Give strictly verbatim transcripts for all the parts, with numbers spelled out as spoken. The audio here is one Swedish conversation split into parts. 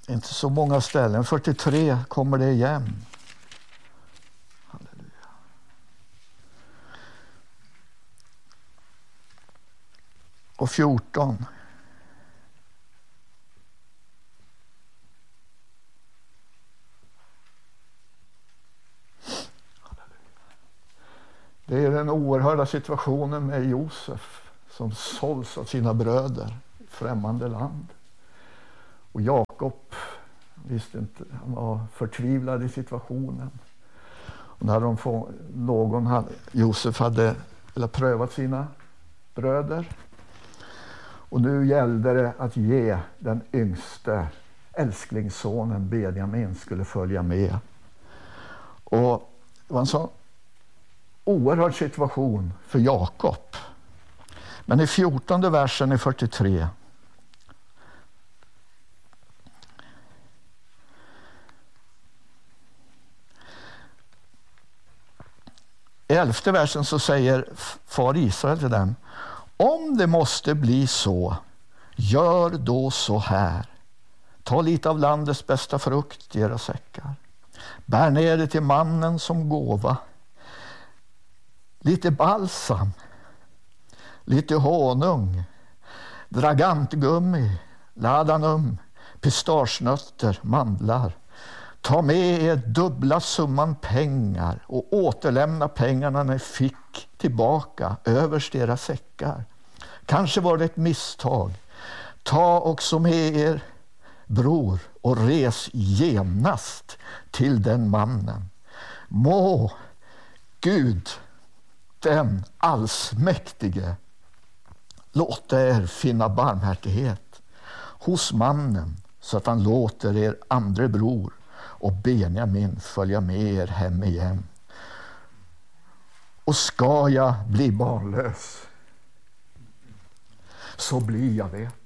inte så många ställen. fyrtiotre kommer det igen. Halleluja. Och fjorton. Det är den oerhörda situationen med Josef som såls av sina bröder i främmande land. Och Jakob visste inte, han var förtvivlad i situationen. Och när de får, någon hade, Josef hade eller prövat sina bröder. Och nu gällde det att ge den yngste älsklingssonen Benjamin skulle följa med. Och det var en sån oerhörd situation för Jakob. Men i fjortonde versen i fyrtiotre. I elfte versen så säger far Israel till dem: om det måste bli så, gör då så här. Ta lite av landets bästa frukt i era säckar. Bär ner det till mannen som gåva. Lite balsam, lite honung, dragantgummi, ladanum, pistagenötter, mandlar. Ta med er dubbla summan pengar och återlämna pengarna när ni fick tillbaka överst era säckar. Kanske var det ett misstag. Ta också med er bror och res genast till den mannen. Må Gud, den allsmäktige, låta er finna barmhärtighet hos mannen så att han låter er andre bror och Benjamin följa med er hem igen. Och ska jag bli barnlös, så blir jag det.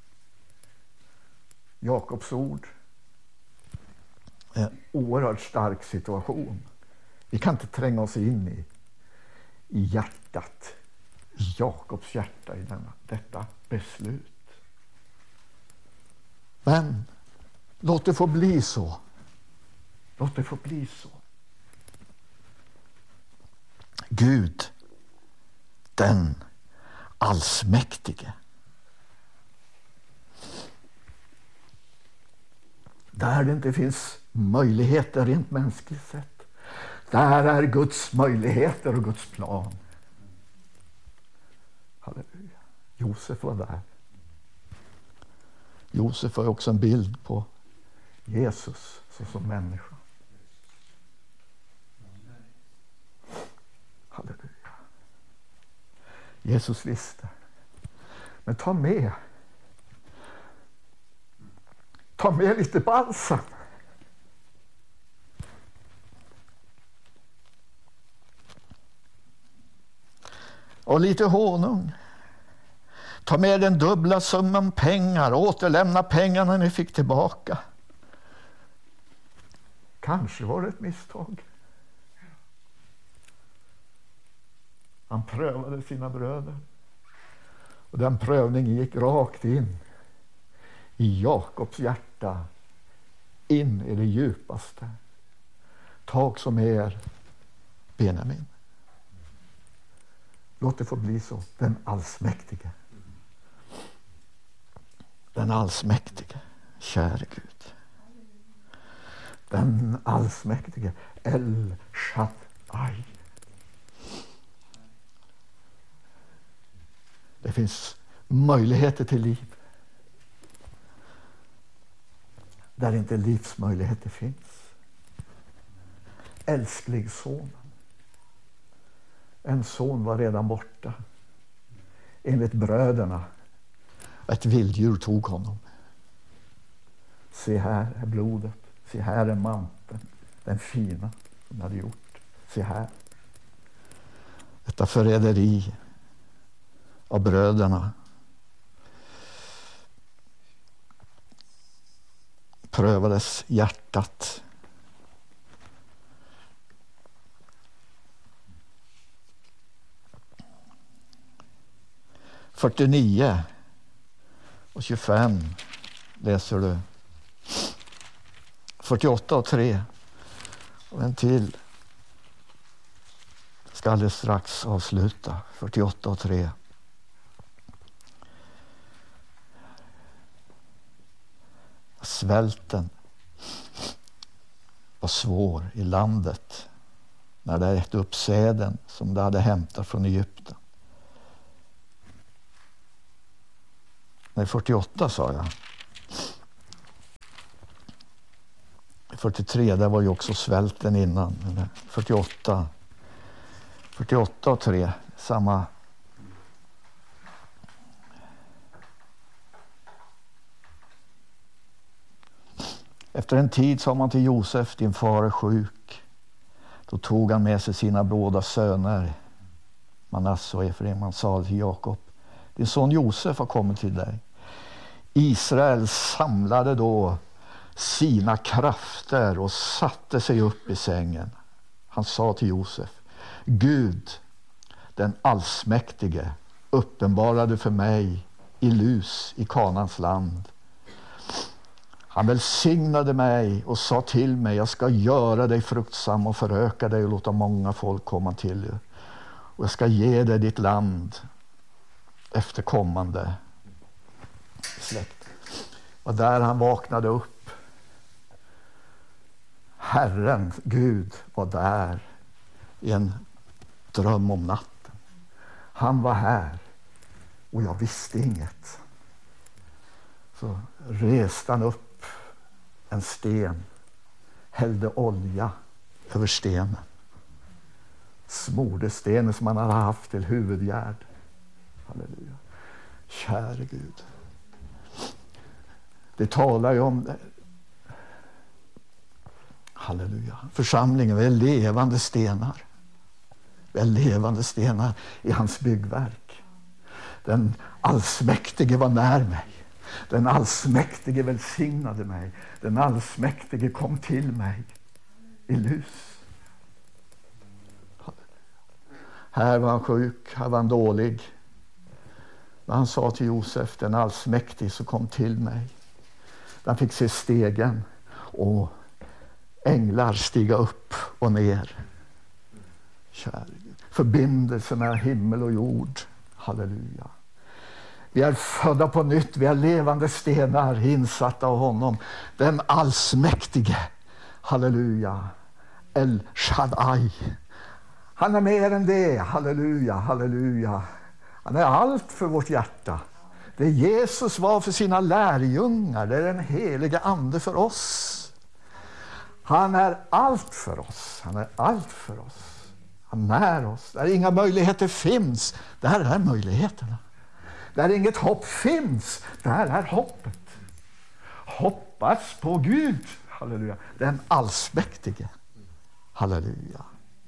Jakobs ord. En oerhört stark situation. Vi kan inte tränga oss in i, i hjärtat, i Jakobs hjärta i denna, detta beslut. Men låt det få bli så. Låt det få bli så. Gud, den allsmäktige. Där det inte finns möjligheter rent mänskligt sett. Där är Guds möjligheter och Guds plan. Halleluja. Josef var där. Josef var också en bild på Jesus som människa. Halleluja. Jesus visste. Men ta med. Ta med lite balsam. Och lite honung. Ta med den dubbla summan pengar och återlämna pengarna ni fick tillbaka. Kanske var det ett misstag. Han prövade sina bröder. Och den prövningen gick rakt in i Jakobs hjärta. In i det djupaste. Tag som er Benjamin. Låt det få bli så. Den allsmäktige. Den allsmäktige. Käre Gud. Den allsmäktige. El Shaddai. Det finns möjligheter till liv. Där inte livsmöjligheter finns. Älsklig son. En son var redan borta. Enligt bröderna. Ett vilddjur tog honom. Se här är blodet. Se här är manteln. Den fina som hade gjort. Se här. Detta förräderi av bröderna. Prövades hjärtat. fyrtionio och tjugofem läser du. fyrtioåtta och tre. Och en till. Ska alldeles strax avsluta. fyrtioåtta och tre. Svälten var svår i landet när det ätit upp säden som det hade hämtat från Egypten. Nej, fyrtioåtta sa jag. fyrtiotre, där var ju också svälten innan. fyrtioåtta. fyrtioåtta och tre, samma. Efter en tid sa man till Josef, din far är sjuk. Då tog han med sig sina båda söner, Manasse och Efraim. Han sa till Jakob, din son Josef har kommit till dig. Israel samlade då sina krafter och satte sig upp i sängen. Han sa till Josef, Gud, den allsmäktige, uppenbarade för mig i Lus i Kanans land. Han välsignade mig och sa till mig, jag ska göra dig fruktsam och föröka dig och låta många folk komma till dig. Och jag ska ge dig ditt land efter kommande släkt. Och där han vaknade upp. Herren, Gud, var där i en dröm om natten. Han var här och jag visste inget. Så reste han upp en sten, hällde olja över stenen, smorde stenen som han hade haft till huvudgärd. Halleluja. Käre Gud. Det talar ju om det. Halleluja. Församlingen är levande stenar. Vi är levande stenar i hans byggverk. Den allsmäktige var när mig. Den allsmäktige välsignade mig. Den allsmäktige kom till mig i Lus. Här var han sjuk, här var han dålig. Men han sa till Josef, den allsmäktige som kom till mig. Han fick se stegen och änglar stiga upp och ner. Kära Gud. Förbindelsen mellan himmel och jord. Halleluja. Vi är födda på nytt, vi är levande stenar insatta av honom. Den allsmäktige, halleluja, El Shaddai. Han är mer än det, halleluja, halleluja. Han är allt för vårt hjärta. Det Jesus var för sina lärjungar, det är den heliga ande för oss. Han är allt för oss, han är allt för oss. Han är oss, där inga möjligheter finns, där är möjligheterna. Där inget hopp finns, där är hoppet. Hoppas på Gud, halleluja. Den allsmäktige, halleluja.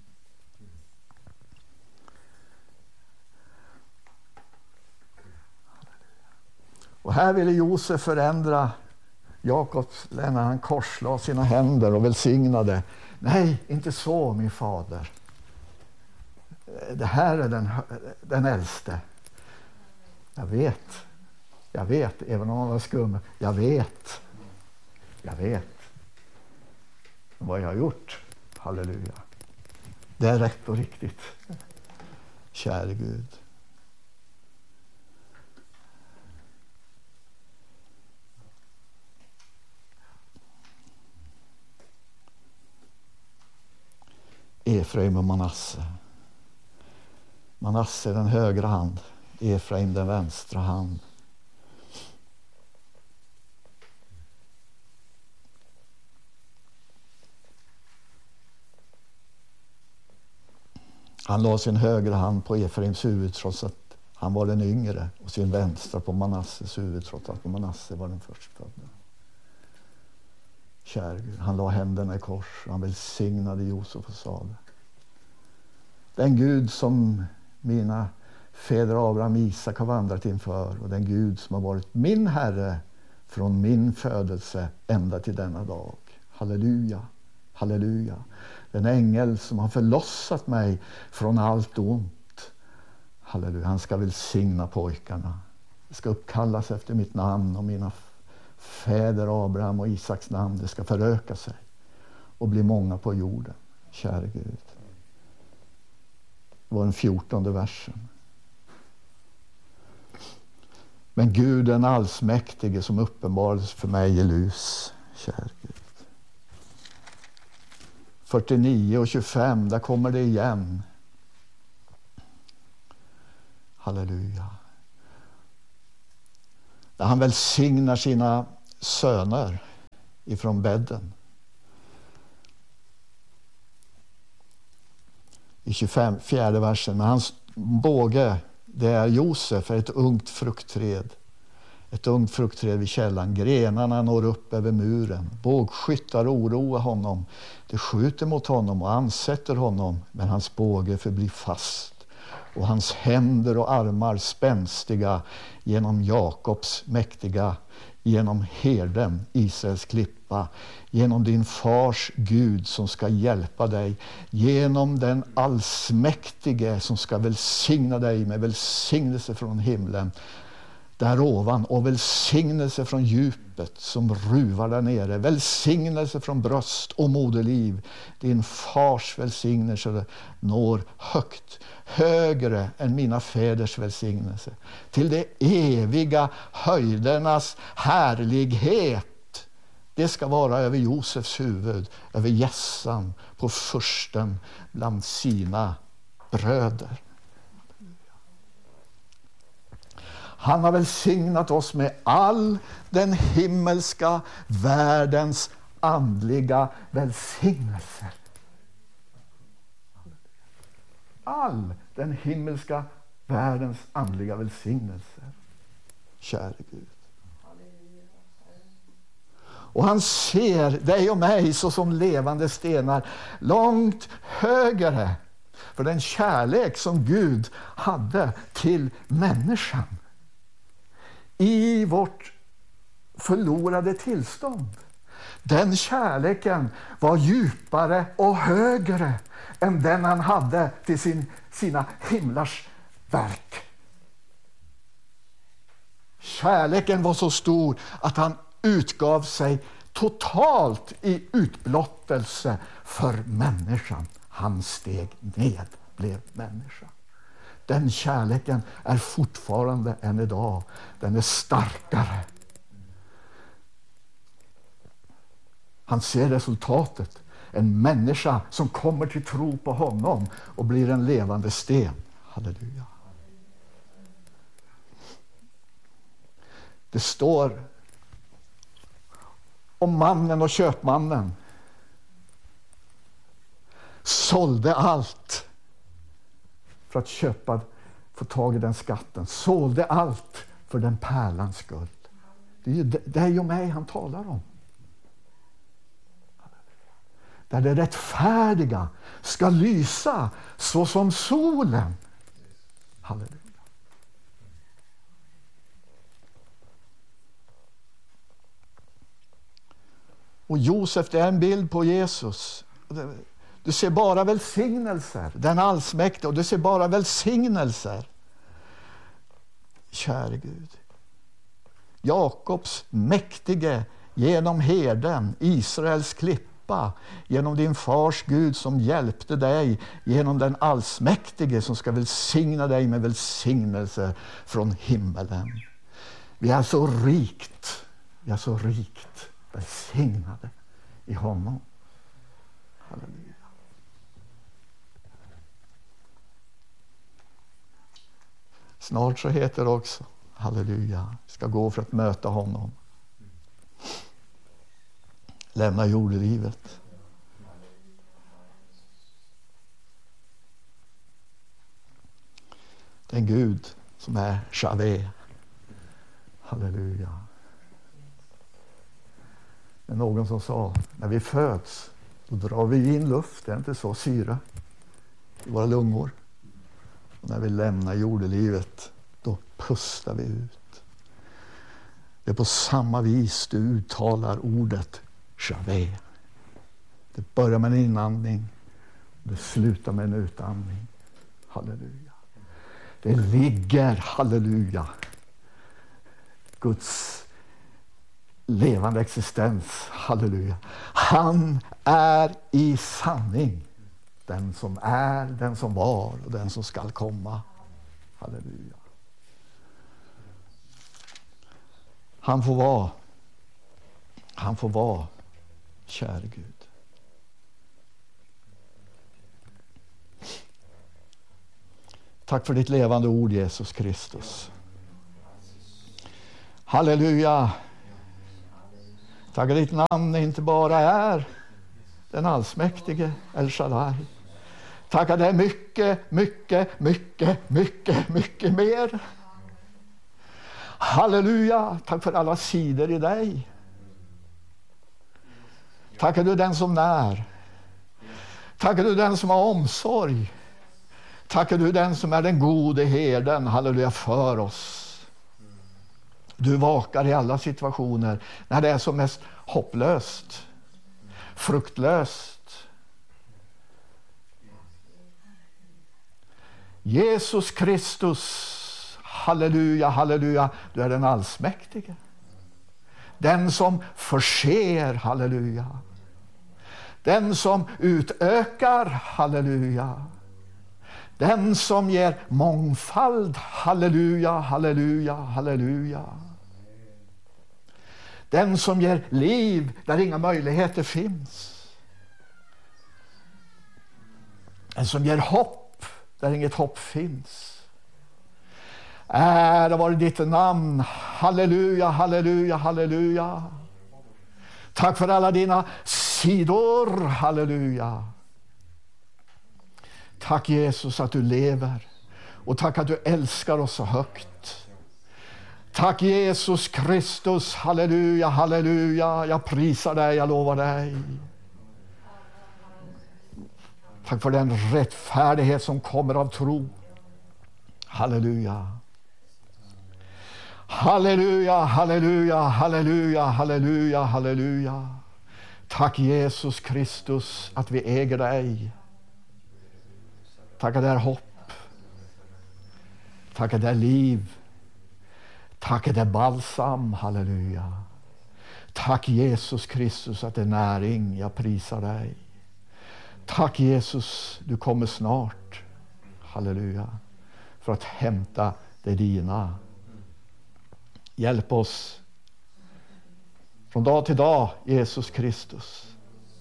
Och här ville Josef förändra Jakobs när han korslade sina händer och välsignade. Nej, inte så min fader. Det här är den, den äldste. Jag vet, jag vet, även om han var skum, jag vet, jag vet vad jag har gjort, halleluja. Det är rätt och riktigt, käre Gud. Efraim och Manasse. Manasse den högra hand. Efraim den vänstra hand. Han la sin högra hand på Efraims huvud trots att han var den yngre och sin vänstra på Manasses huvud trots att Manasse var den förstfödda. Käre Gud, han la händerna i kors och han välsignade Josef och sa det. Den Gud som mina fäder Abraham och Isak har vandrat inför och den Gud som har varit min Herre från min födelse ända till denna dag. Halleluja, halleluja. Den ängel som har förlossat mig från allt ont. Halleluja, han ska välsigna pojkarna. Det ska uppkallas efter mitt namn och mina fäder Abraham och Isaks namn, det ska föröka sig och bli många på jorden. Käre Gud. Det var den fjortonde versen. Men Gud den allsmäktige som uppenbarades för mig i lus. Käre Gud. fyrtionio och tjugofem, där kommer det igen. Halleluja. Där han välsignar sina söner ifrån bädden. I tjugofem, fjärde versen. Men hans båge, det är Josef, är ett ungt fruktträd. Ett ungt fruktträd vid källan. Grenarna når upp över muren. Bågskyttar oroar honom. Det skjuter mot honom och ansätter honom. Men hans båge förblir fast. Och hans händer och armar spänstiga genom Jakobs mäktiga. Genom herden, Israels klippa. Genom din fars Gud som ska hjälpa dig. Genom den allsmäktige som ska välsigna dig med välsignelse från himlen. Där ovan, och välsignelse från djupet som ruvar där nere. Välsignelse från bröst och moderliv. Din fars välsignelse når högt, högre än mina fäders välsignelse. Till det eviga höjdernas härlighet. Det ska vara över Josefs huvud, över gässan på försten bland sina bröder. Han har välsignat oss med all den himmelska världens andliga välsignelser. All den himmelska världens andliga välsignelser. Käre Gud. Och han ser dig och mig så som levande stenar långt högre. För den kärlek som Gud hade till människan. I vårt förlorade tillstånd. Den kärleken var djupare och högre än den han hade till sin, sina himlars verk. Kärleken var så stor att han utgav sig totalt i utblottelse för människan. Han steg ned, blev människa. Den kärleken är fortfarande än idag. Den är starkare. Han ser resultatet. En människa som kommer till tro på honom och blir en levande sten. Halleluja. Det står om mannen och köpmannen. Sålde allt för att köpa, få tag i den skatten. Sålde allt för den pärlans skull. Det är ju det är ju mig han talar om. Där det rättfärdiga ska lysa så som solen. Halleluja. Och Josef, det är en bild på Jesus. Du ser bara välsignelser. Den allsmäktige, och du ser bara välsignelser. Käre Gud. Jakobs mäktige genom herden, Israels klippa. Genom din fars Gud som hjälpte dig. Genom den allsmäktige som ska välsigna dig med välsignelse från himmelen. Vi är så rikt. Vi är så rikt välsignade i honom. Halleluja. Snart så heter det också, halleluja, ska gå för att möta honom. Lämna jordelivet. Den Gud som är Javé. Halleluja. Det är någon som sa, när vi föds då drar vi in luft, det är inte så, syra i våra lungor. Och när vi lämnar jordelivet då pustar vi ut. Det är på samma vis du uttalar ordet Javé. Det börjar med en inandning och det slutar med en utandning. Halleluja. Det ligger, halleluja, Guds levande existens. Halleluja. Han är i sanning den som är, den som var och den som skall komma. Halleluja. Han får vara. Han får vara, käre Gud. Tack för ditt levande ord, Jesus Kristus. Halleluja. Tack att ditt namn inte bara är den allsmäktige El Shaddai. Tack att det är mycket, mycket, mycket, mycket, mycket mer. Halleluja. Tack för alla sidor i dig. Tack att du är den som när. Tack att du är den som har omsorg. Tack att du är den som är den gode herden. Halleluja, för oss. Du vakar i alla situationer när det är som mest hopplöst, fruktlöst. Jesus Kristus, halleluja, halleluja, du är den allsmäktige. Den som förser, halleluja. Den som utökar, halleluja. Den som ger mångfald, halleluja, halleluja, halleluja. Den som ger liv där inga möjligheter finns. Den som ger hopp där inget hopp finns. Ära vare ditt namn, halleluja, halleluja, halleluja. Tack för alla dina sidor, halleluja. Tack Jesus att du lever och tack att du älskar oss så högt. Tack Jesus Kristus, halleluja, halleluja. Jag prisar dig, jag lovar dig. Tack för den rättfärdighet som kommer av tro. Halleluja. Halleluja, halleluja, halleluja, halleluja, halleluja. Tack Jesus Kristus att vi äger dig. Tack att det är hopp. Tack att det är liv. Tack att det är balsam, halleluja. Tack Jesus Kristus att det är näring, jag prisar dig. Tack Jesus, du kommer snart, halleluja, för att hämta det dina. Hjälp oss från dag till dag, Jesus Kristus,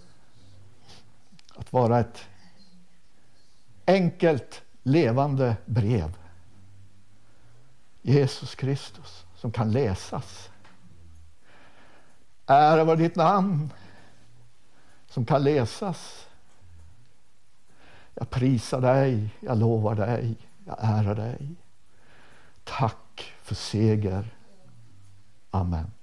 att vara ett enkelt, levande brev. Jesus Kristus som kan läsas. Ära vare ditt namn som kan läsas. Jag prisar dig, jag lovar dig, jag ärar dig. Tack för seger. Amen.